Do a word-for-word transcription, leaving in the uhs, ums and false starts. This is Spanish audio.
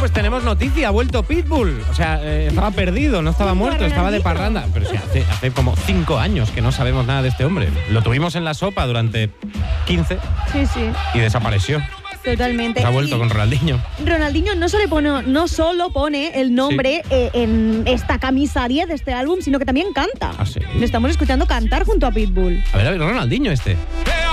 pues tenemos noticia, ha vuelto Pitbull. O sea, eh, estaba perdido, no estaba muerto, estaba de parranda. Pero sí, hace, hace como cinco años que no sabemos nada de este hombre. Lo tuvimos en la sopa durante quince Sí, sí. y desapareció. Totalmente. Se ha vuelto Y con Ronaldinho. Ronaldinho no solo pone, no solo pone el nombre sí. eh, en esta camisa diez de este álbum, sino que también canta. ¿Ah, sí? Le estamos escuchando cantar junto a Pitbull. A ver, a ver, Ronaldinho este.